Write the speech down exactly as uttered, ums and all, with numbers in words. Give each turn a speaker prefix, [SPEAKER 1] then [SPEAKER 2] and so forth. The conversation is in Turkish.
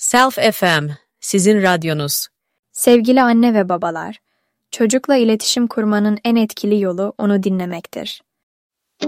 [SPEAKER 1] Self F M, sizin radyonuz.
[SPEAKER 2] Sevgili anne ve babalar, çocukla iletişim kurmanın en etkili yolu onu dinlemektir.